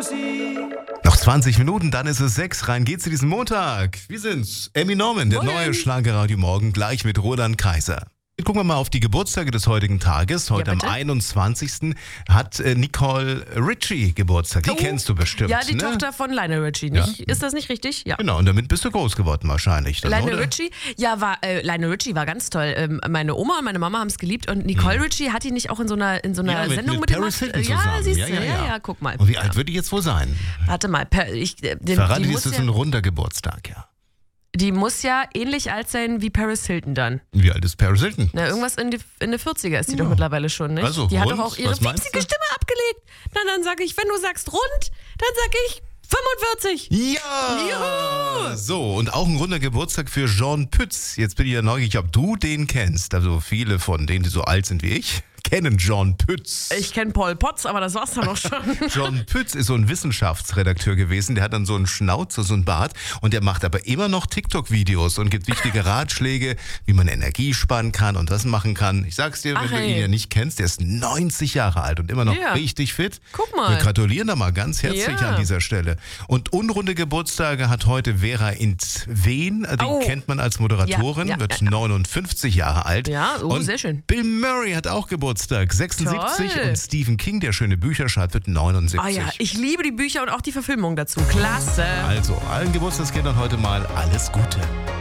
Noch 20 Minuten, dann ist es 6. Rein geht's zu diesem Montag. Wir sind's. Emmy Norman, der neue Schlagerradio Morgen, gleich mit Roland Kaiser. Gucken wir mal auf die Geburtstage des heutigen Tages. Heute am 21. hat Nicole Richie Geburtstag. Die kennst du bestimmt. Ja, die Tochter von Lionel Richie. Nicht? Ja. Ist das nicht richtig? Ja. Genau, und damit bist du groß geworden wahrscheinlich. Lionel Richie? Ja, Lionel Richie war ganz toll. Meine Oma und meine Mama haben es geliebt. Und Nicole Richie hat die nicht auch in so einer Sendung mit Paris Hilton zusammen. Ja, siehst du. Ja, guck mal. Und wie alt wird die jetzt wohl sein? Warte mal. Verrate, ist es ein runder Geburtstag, ja. Die muss ja ähnlich alt sein wie Paris Hilton dann. Wie alt ist Paris Hilton? Na, irgendwas in der 40er ist die doch mittlerweile schon, nicht? Also, die hat rund? doch auch ihre piepsige Stimme abgelegt. Na, dann sag ich, wenn du sagst rund, dann sag ich 45. Ja! Juhu! So, und auch ein runder Geburtstag für Jean Pütz. Jetzt bin ich ja neugierig, ob du den kennst. Also viele von denen, die so alt sind wie ich, kennen Jean Pütz. Ich kenne Paul Potts, aber das war's dann auch schon. Jean Pütz ist so ein Wissenschaftsredakteur gewesen. Der hat dann so einen Schnauzer, so einen Bart. Und der macht aber immer noch TikTok-Videos und gibt wichtige Ratschläge, wie man Energie sparen kann und was machen kann. Ich sag's dir, wenn du ihn ja nicht kennst, der ist 90 Jahre alt und immer noch richtig fit. Guck mal. Wir gratulieren da mal ganz herzlich an dieser Stelle. Und unrunde Geburtstage hat heute Vera Intwen. Die kennt man als Moderatorin, wird 59 Jahre alt. Ja, und sehr schön. Bill Murray hat auch Geburtstag, 76. Toll. Und Stephen King, der schöne Bücher schreibt, wird 79. Ah ja, ich liebe die Bücher und auch die Verfilmung dazu. Klasse. Also, allen Geburtstagskindern heute mal alles Gute.